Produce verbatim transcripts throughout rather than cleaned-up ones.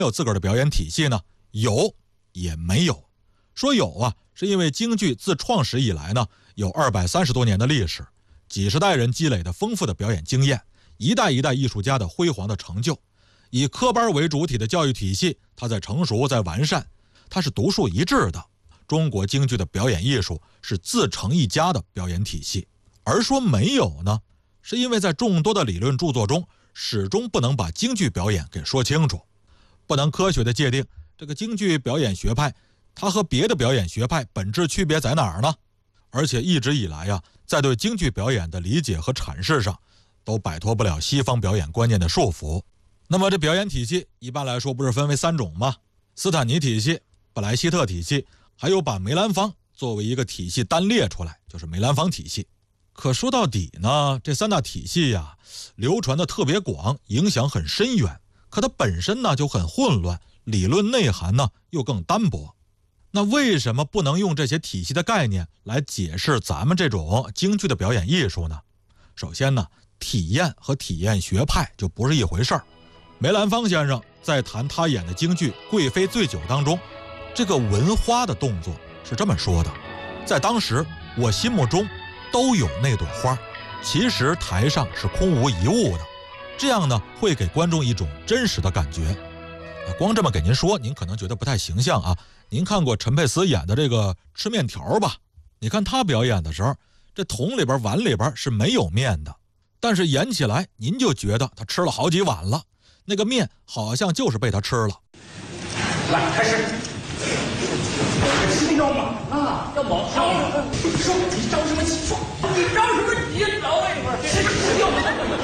有自个儿的表演体系呢？有，也没有。说有啊，是因为京剧自创始以来呢，有二百三十多年的历史，几十代人积累的丰富的表演经验，一代一代艺术家的辉煌的成就。以科班为主体的教育体系，它在成熟，在完善，它是独树一帜的。中国京剧的表演艺术是自成一家的表演体系。而说没有呢，是因为在众多的理论著作中，始终不能把京剧表演给说清楚，不能科学的界定这个京剧表演学派它和别的表演学派本质区别在哪儿呢？而且一直以来啊，在对京剧表演的理解和阐释上，都摆脱不了西方表演观念的束缚。那么这表演体系一般来说不是分为三种吗？斯坦尼体系、布莱希特体系，还有把梅兰芳作为一个体系单列出来，就是梅兰芳体系。可说到底呢，这三大体系呀，流传的特别广，影响很深远，可它本身呢就很混乱，理论内涵呢又更单薄。那为什么不能用这些体系的概念来解释咱们这种京剧的表演艺术呢？首先呢，体验和体验学派就不是一回事儿。梅兰芳先生在谈他演的京剧《贵妃醉酒》当中，这个闻花的动作是这么说的：在当时我心目中都有那朵花，其实台上是空无一物的，这样呢会给观众一种真实的感觉。光这么给您说，您可能觉得不太形象啊。您看过陈佩斯演的这个吃面条吧？你看他表演的时候，这桶里边碗里边是没有面的，但是演起来您就觉得他吃了好几碗了，那个面好像就是被他吃了。 来，开始。时间要满了，要往上了。说你着什么急？说你着什么急？老外一会儿，是要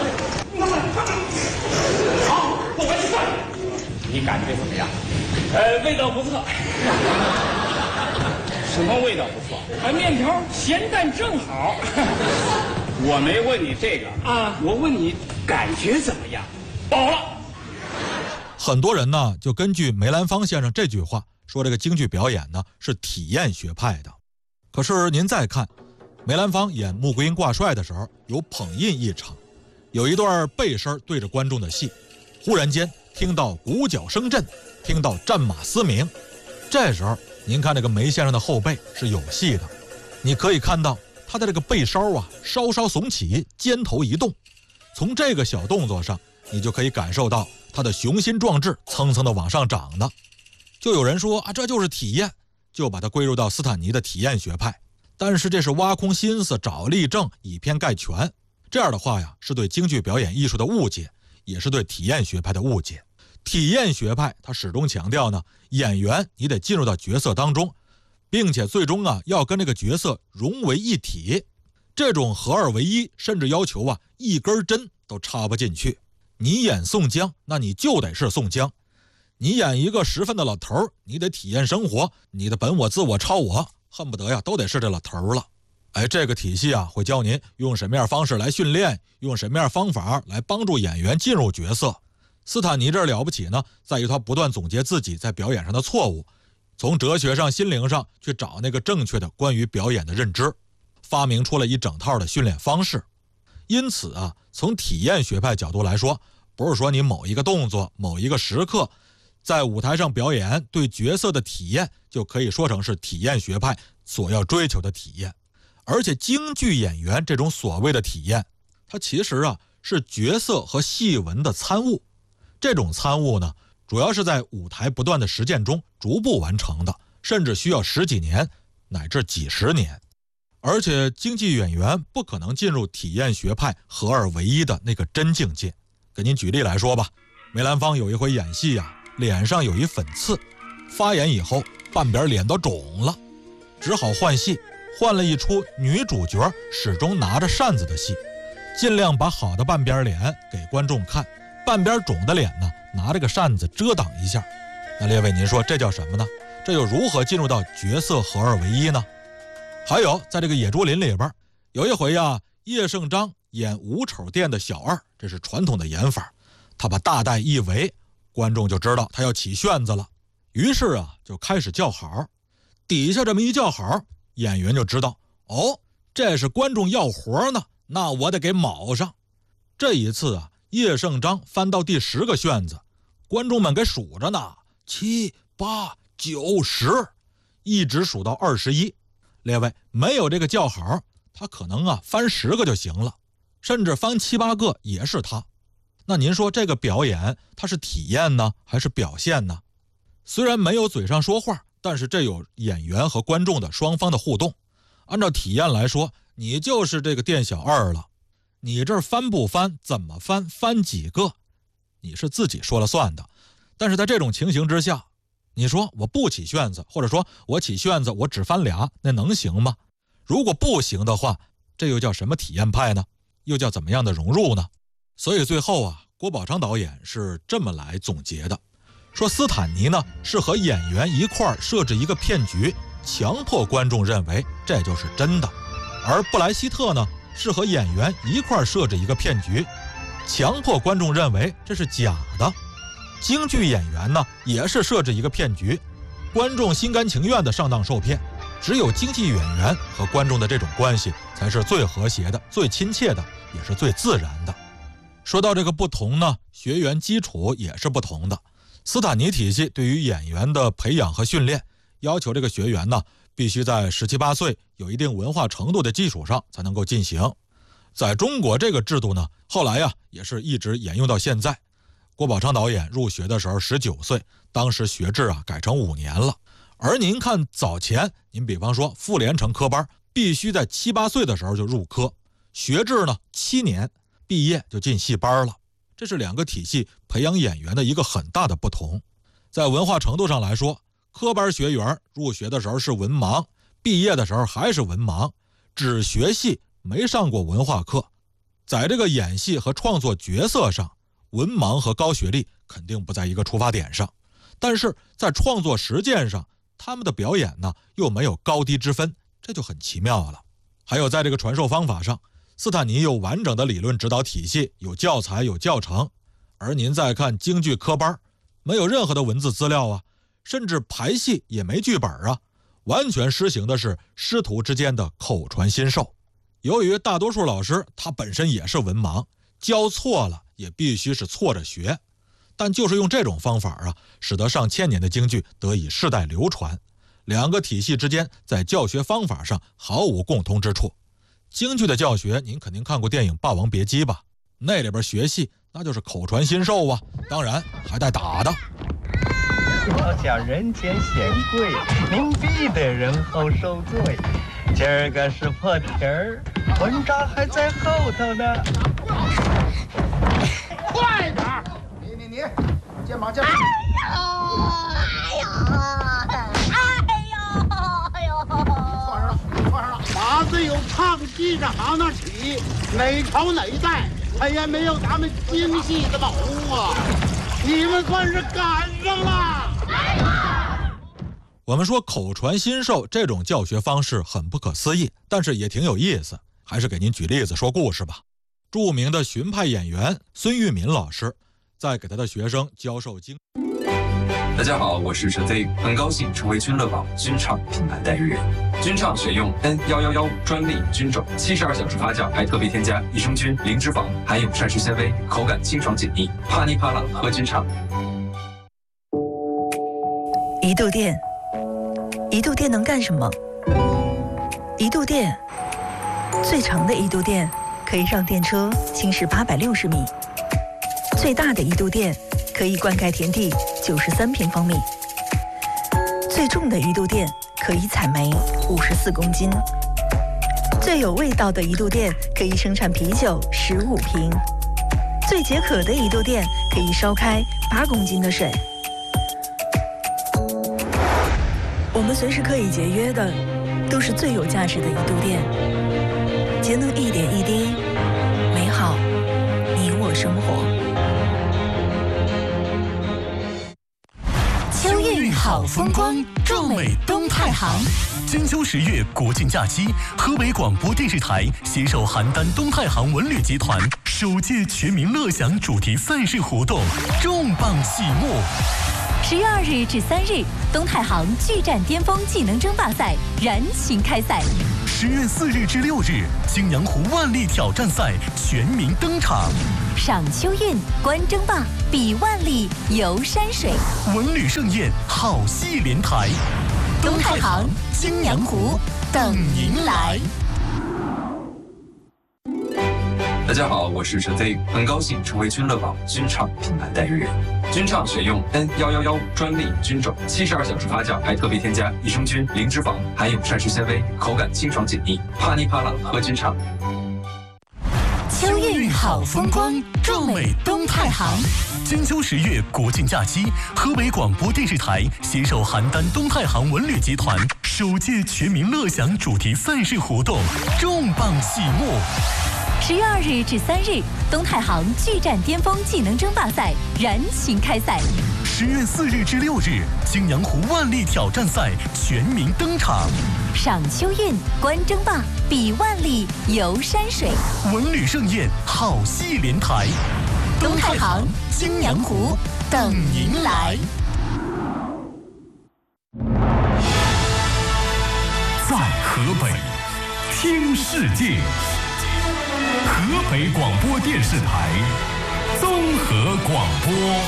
好，我们去算。你感觉怎么样？呃，味道不错。什么味道不错？啊，面条咸淡正好。我没问你这个啊，我问你感觉怎么样？饱了。 很多人呢就根据梅兰芳先生这句话说，这个京剧表演呢是体验学派的。可是您再看梅兰芳演穆桂英挂帅的时候，有捧印一场，有一段背身对着观众的戏，忽然间听到鼓角声震，听到战马嘶鸣，这时候您看这个梅先生的后背是有戏的，你可以看到他的这个背梢啊稍稍耸起，肩头一动，从这个小动作上你就可以感受到他的雄心壮志蹭蹭的往上涨的。就有人说啊，这就是体验，就把它归入到斯坦尼的体验学派。但是这是挖空心思找例证，以偏概全。这样的话呀，是对京剧表演艺术的误解，也是对体验学派的误解。体验学派它始终强调呢，演员你得进入到角色当中，并且最终啊要跟这个角色融为一体。这种合二为一，甚至要求啊一根针都插不进去。你演宋江，那你就得是宋江；你演一个十分的老头，你得体验生活，你的本我、自我、超我，恨不得呀都得是这老头了。哎，这个体系啊会教您用什么样方式来训练，用什么样方法来帮助演员进入角色。斯坦尼这了不起呢，在于他不断总结自己在表演上的错误，从哲学上、心灵上去找那个正确的关于表演的认知，发明出了一整套的训练方式。因此啊，从体验学派角度来说，不是说你某一个动作、某一个时刻在舞台上表演对角色的体验就可以说成是体验学派所要追求的体验。而且京剧演员这种所谓的体验，它其实啊是角色和戏文的参悟。这种参悟呢，主要是在舞台不断的实践中逐步完成的，甚至需要十几年乃至几十年。而且京剧演员不可能进入体验学派合二为一的那个真境界。给您举例来说吧，梅兰芳有一回演戏啊，脸上有一粉刺，发炎以后半边脸都肿了，只好换戏，换了一出女主角始终拿着扇子的戏，尽量把好的半边脸给观众看，半边肿的脸呢拿着个扇子遮挡一下。那列位您说这叫什么呢？这又如何进入到角色合二为一呢？还有在这个野猪林里边有一回啊，叶圣章演五丑店的小二，这是传统的演法，他把大带一围，观众就知道他要起旋子了，于是啊就开始叫好，底下这么一叫好，演员就知道哦，这是观众要活呢，那我得给卯上。这一次啊，叶圣章翻到第十个旋子， 观众们给数着呢，七八九十，一直数到二十一。列位，没有这个叫好，他可能啊翻十个就行了，甚至翻七八个也是他。那您说这个表演它是体验呢，还是表现呢？虽然没有嘴上说话，但是这有演员和观众的双方的互动。按照体验来说，你就是这个店小二了。你这翻不翻，怎么翻，翻几个，你是自己说了算的。但是在这种情形之下，你说我不起旋子，或者说我起旋子我只翻俩，那能行吗？如果不行的话，这又叫什么体验派呢？又叫怎么样的融入呢？所以最后啊，郭宝昌导演是这么来总结的，说斯坦尼呢是和演员一块儿设置一个骗局，强迫观众认为这就是真的，而布莱希特呢是和演员一块儿设置一个骗局，强迫观众认为这是假的。京剧演员呢也是设置一个骗局，观众心甘情愿的上当受骗。只有京剧演员和观众的这种关系才是最和谐的、最亲切的，也是最自然的。说到这个不同呢，学员基础也是不同的。斯坦尼体系对于演员的培养和训练，要求这个学员呢必须在十七八岁有一定文化程度的基础上才能够进行。在中国这个制度呢，后来呀也是一直沿用到现在。郭宝昌导演入学的时候十九岁，当时学制啊改成五年了。而您看早前，您比方说傅连成科班必须在七八岁的时候就入科，学制呢七年，毕业就进戏班了。这是两个体系培养演员的一个很大的不同。在文化程度上来说，科班学员入学的时候是文盲，毕业的时候还是文盲，只学戏没上过文化课。在这个演戏和创作角色上，文盲和高学历肯定不在一个出发点上，但是在创作实践上，他们的表演呢又没有高低之分，这就很奇妙了。还有在这个传授方法上，斯坦尼有完整的理论指导体系，有教材有教程。而您再看京剧科班，没有任何的文字资料啊，甚至排戏也没剧本啊，完全施行的是师徒之间的口传心授。由于大多数老师他本身也是文盲，教错了也必须是错着学，但就是用这种方法啊，使得上千年的京剧得以世代流传。两个体系之间在教学方法上毫无共通之处。京剧的教学您肯定看过电影《霸王别姬》吧，那里边学戏那就是口传心授啊，当然还带打的。 要讲人间显贵，您必得人后受罪。今儿个是破题儿，文章还在后头呢。 快点儿！你你你，肩膀肩膀！ 哎呦哎呦哎呦！ 错上了，错上了！马子有胖记着行那起，哪朝哪代他也没有咱们京戏的保护啊！你们算是赶上了。 我们说口传心授这种教学方式很不可思议，但是也挺有意思。还是给您举例子说故事吧。著名的荀派演员孙玉民老师在给他的学生教授京。 大家好，我是陈飞宇，很高兴成为君乐宝君唱品牌代言人。君唱选用 N 一一一五专利菌种，七十二小时发酵，还特别添加益生菌、零脂肪，含有膳食纤维，口感清爽解腻，啪哩啪啦喝君唱。 一度电，一度电能干什么？一度电，最长的一度电可以让电车行驶八百六十米，最大的一度电可以灌溉田地九十三平方米，最重的一度电可以采煤五十四公斤，最有味道的一度电可以生产啤酒十五瓶，最解渴的一度电可以烧开八公斤的水。我们随时可以节约的，都是最有价值的一度电。节能一点一滴，美好你我生活。 秋运好风光，壮美东太行。金秋十月国庆假期，河北广播电视台携手邯郸东太行文旅集团首届全民乐享主题赛事活动重磅启幕。 十月二日至三日，东太行巨战巅峰技能争霸赛燃情开赛。 十月四日至六日，青阳湖万历挑战赛全民登场。 赏秋韵，观争霸，比万里，游山水， 文旅盛宴，好戏连台。 东太行，青阳湖，等您来。 大家好，我是陈飞，很高兴成为君乐宝君畅品牌代言人。君畅选用 N 一一一五专利菌种，七十二小时发酵，还特别添加益生菌、零脂肪，含有膳食纤维，口感清爽解腻，啪哩啪啦喝君畅。 秋韵好风光，壮美东太行。 金秋十月国庆假期，河北广播电视台携手邯郸东太行文旅集团首届全民乐享主题赛事活动重磅启幕。 十月二日至三日，东太行巨战巅峰技能争霸赛燃情开赛。 十月四日至六日，青阳湖万历挑战赛全民登场。 赏秋韵，观争霸，比万里，游山水， 文旅盛宴，好戏连台。 东太行，青阳湖，等您来。 在河北，听世界。河北广播电视台综合广播。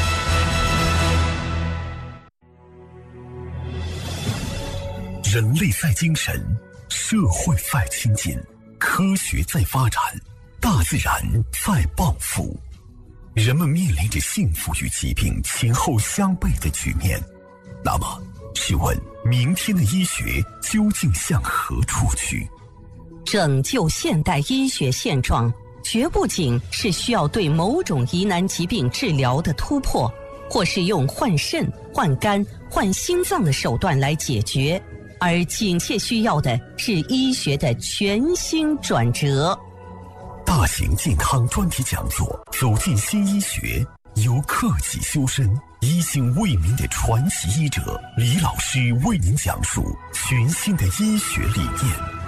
人类在精神，社会在亲近，科学在发展，大自然在报复。人们面临着幸福与疾病前后相悖的局面。那么，试问明天的医学究竟向何处去？ 拯救现代医学现状，绝不仅是需要对某种疑难疾病治疗的突破，或是用换肾、换肝、换心脏的手段来解决，而紧切需要的是医学的全新转折。 大型健康专题讲座《走进新医学》，由克己修身、一心为民的传奇医者李老师为您讲述全新的医学理念。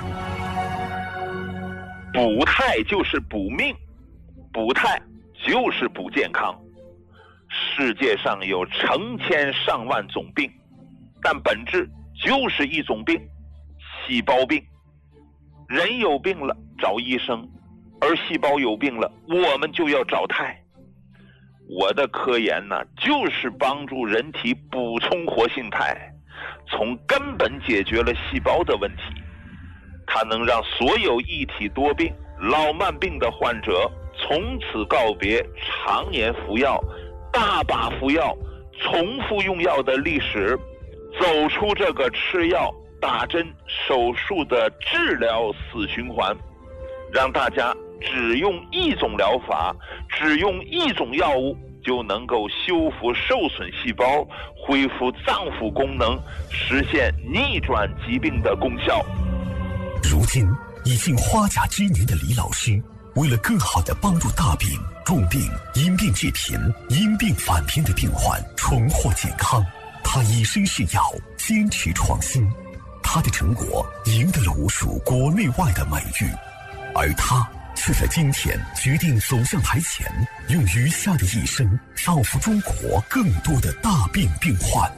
补态就是补命，补态就是补健康。世界上有成千上万种病，但本质就是一种病——细胞病。人有病了找医生，而细胞有病了我们就要找态。我的科研呢，就是帮助人体补充活性肽，从根本解决了细胞的问题。它能让所有一体多病、老慢病的患者从此告别常年服药、大把服药、重复用药的历史，走出这个吃药、打针、手术的治疗死循环，让大家只用一种疗法、只用一种药物就能够修复受损细胞、恢复脏腑功能，实现逆转疾病的功效。 如今已经花甲之年的李老师，为了更好地帮助大病、重病、因病致贫、因病返贫的病患重获健康，他以身试药，坚持创新。他的成果赢得了无数国内外的美誉，而他却在今天决定走向台前，用余下的一生造福中国更多的大病病患。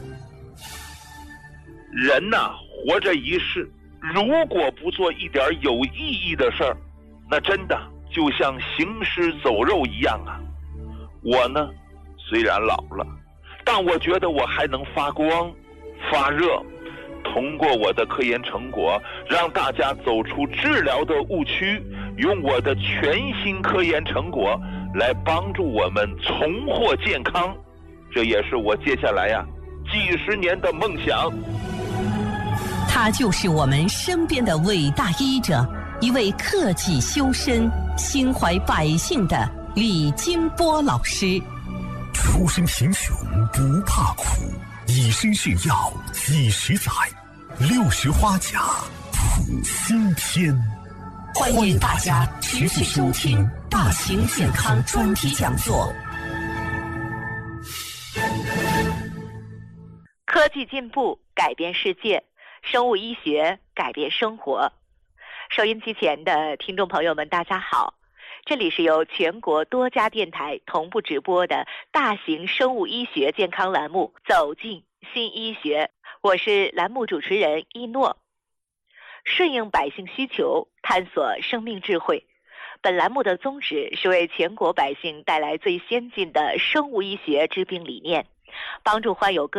人呐、啊，活着一世，如果不做一点有意义的事儿，那真的就像行尸走肉一样啊！我呢，虽然老了，但我觉得我还能发光、发热。通过我的科研成果，让大家走出治疗的误区，用我的全新科研成果来帮助我们重获健康。这也是我接下来呀、啊、几十年的梦想。 他就是我们身边的伟大医者，一位克己修身、心怀百姓的李金波老师。 出身贫穷不怕苦，以身试药几十载，六十花甲谱新篇。 欢迎大家持续收听大型健康专题讲座。 科技进步改变世界，生物医学改变生活。收音机前的听众朋友们，大家好，这里是由全国多家电台同步直播的大型生物医学健康栏目《走进新医学》，我是栏目主持人一诺。 顺应百姓需求，探索生命智慧。本栏目的宗旨是为全国百姓带来最先进的生物医学治病理念，帮助患有各